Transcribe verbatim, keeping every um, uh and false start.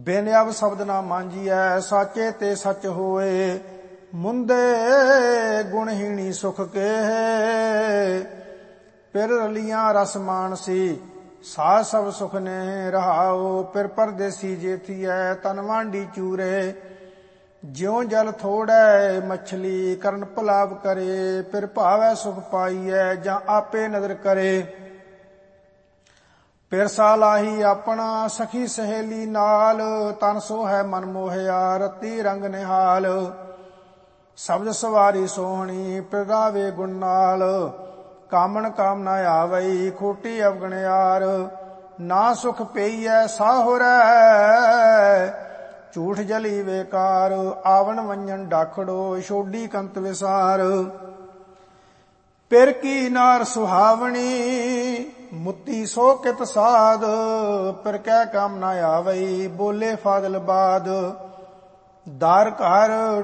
ਬਿਨ ਅਬ ਸ਼ਬਦ ਨਾ ਮਾਂਜੀਐ, ਸਾਚੇ ਤੇ ਸੱਚ ਹੋਏ। ਮੁੰਦੇ ਗੁਣਹੀਣੀ ਸੁਖ ਕੇ, ਪਿਰ ਰਲੀਆਂ ਰਸ ਮਾਨਸੀ, ਸਾਧ ਸਭ ਸੁਖ ਨੇ ਰਹਾਓ। ਪਿਰ ਪਰਦੇਸੀ ਜੇਥੀਐ, ਤਨ ਵਾਂਡੀ ਚੂਰੇ। ਜਿਉ ਜਲ ਥੋੜੈ ਮਛਲੀ, ਕਰਨ ਭਲਾਵ ਕਰੇ। ਪਿਰ ਭਾਵੈ ਸੁਖ ਪਾਈਐ, ਜਾਂ ਆਪੇ ਨਦਰ ਕਰੇ। ਪਿਰ ਸਾਲਾਹੀ ਆਪਣਾ, ਸਖੀ ਸਹੇਲੀ ਨਾਲ। ਤਨ ਸੋ ਹੈ ਮਨ ਮੋਹਿਆ, ਰਤੀ ਰੰਗ ਨਿਹਾਲ। ਸ਼ਬਦ ਸਵਾਰੀ ਸੋਹਣੀ, ਪਿਰ ਰਾਵੇ ਗੁਣ ਨਾਲ। ਕਾਮਣ ਕਾਮ ਨਾ ਆਵਈ, ਖੋਟੀ ਅਵਗਣਿਆਰ। ਨਾ ਸੁਖ ਪਈਐ ਸਾਹੁਰੈ, ਝੂਠ ਜਲੀ ਵੇਕਾਰ। ਆਵਣ ਵੰਜਨ ਡਾਖੜੋ, ਛੋਡੀ ਕੰਤ ਵਿਸਾਰ। ਪਿਰ ਕੀ ਨਾਰ ਸੁਹਾਵਣੀ, ਮੁੱਤੀ ਸੋ ਕਿਤ ਸਾਧ। ਪਿਰ ਕੈ ਕੰਮ ਨਾ ਆਵਈ, ਬੋਲੇ ਫਾਦਲ ਬਾਦ। ਦਰ ਘਰ